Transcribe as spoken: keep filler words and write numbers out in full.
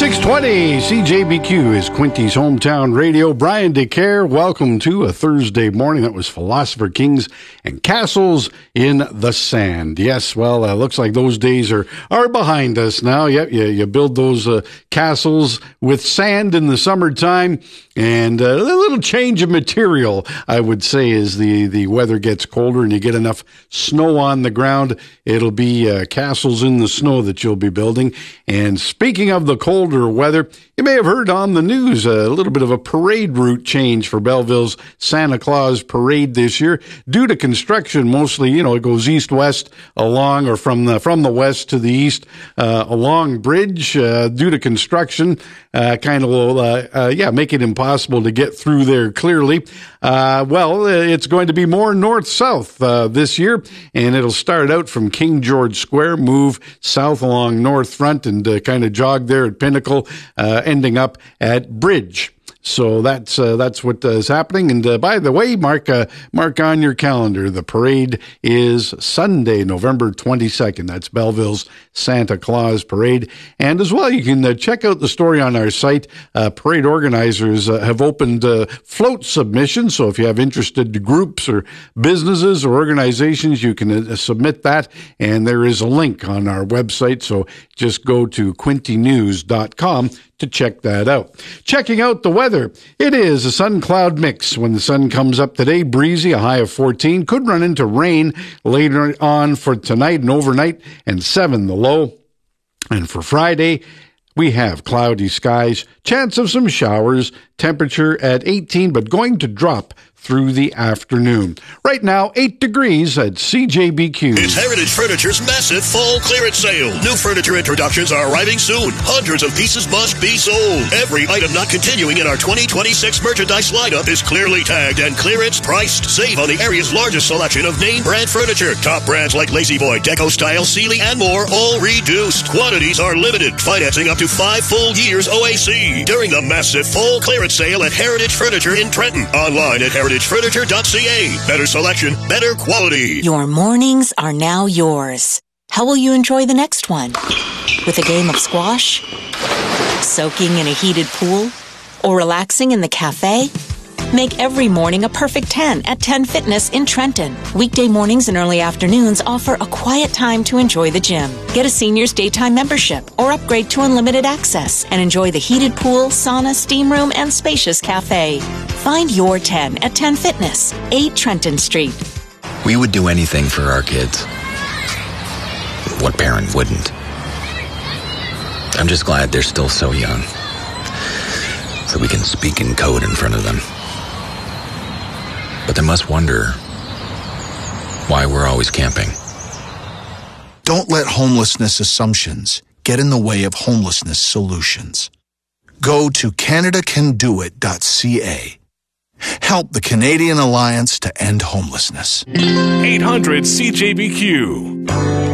six twenty C J B Q is Quinty's hometown radio. Brian DeCare, welcome to a Thursday morning. That was Philosopher Kings and Castles in the Sand. Yes, well, uh, looks like those days are, are behind us now. Yep, you, you build those uh, castles with sand in the summertime, and uh, a little change of material, I would say, as the, the weather gets colder and you get enough snow on the ground. It'll be uh, castles in the snow that you'll be building. And speaking of the colder weather, you may have heard on the news a little bit of a parade route change for Belleville's Santa Claus Parade this year due to construction. Mostly, you know, it goes east-west along, or from the from the west to the east uh, along Bridge uh, due to construction. Uh, kind of will, uh, uh, yeah, make it impossible to get through there clearly. Uh, well, it's going to be more north-south uh, this year, and it'll start out from King George Square, move south along North Front, and uh, kind of jog there at Pinnacle, uh, ending up at Bridge. So that's uh, that's what uh, is happening. And uh, by the way, mark uh, mark on your calendar. The parade is Sunday, November twenty-second. That's Belleville's Santa Claus Parade. And as well, you can uh, check out the story on our site. Uh, parade organizers uh, have opened uh, float submissions. So if you have interested groups or businesses or organizations, you can uh, submit that. And there is a link on our website. So just go to quinty news dot com to check that out. Checking out the weather. It is a sun-cloud mix. When the sun comes up today, breezy, a high of fourteen. Could run into rain later on for tonight and overnight, and seven the low. And for Friday, we have cloudy skies, chance of some showers, temperature at eighteen, but going to drop through the afternoon. Right now, eight degrees at C J B Q. It's Heritage Furniture's massive fall clearance sale. New furniture introductions are arriving soon. Hundreds of pieces must be sold. Every item not continuing in our twenty twenty-six merchandise lineup is clearly tagged and clearance priced. Save on the area's largest selection of name brand furniture. Top brands like Lazy Boy, Deco Style, Sealy, and more, all reduced. Quantities are limited. Financing up to five full years O A C. During the massive fall clearance sale at Heritage Furniture in Trenton. Online at heritage furniture dot c a. Better selection, better quality. Your mornings are now yours. How will you enjoy the next one? With a game of squash? Soaking in a heated pool? Or relaxing in the cafe? Make every morning a perfect ten at ten Fitness in Trenton. Weekday mornings and early afternoons offer a quiet time to enjoy the gym. Get a senior's daytime membership or upgrade to unlimited access and enjoy the heated pool, sauna, steam room, and spacious cafe. Find your ten at ten Fitness, eight Trenton Street. We would do anything for our kids. What parent wouldn't? I'm just glad they're still so young, so we can speak in code in front of them. But they must wonder why we're always camping. Don't let homelessness assumptions get in the way of homelessness solutions. Go to canada can do it dot c a. Help the Canadian Alliance to End Homelessness. eight hundred C J B Q.